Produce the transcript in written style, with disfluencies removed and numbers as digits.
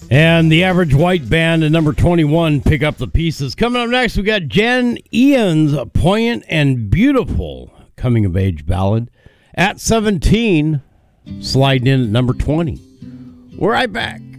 And the Average White Band at number 21 pick up the pieces. Coming up next, we got Jen Ian's Poignant and Beautiful coming-of-age ballad. At 17, sliding in at number 20. We're right back.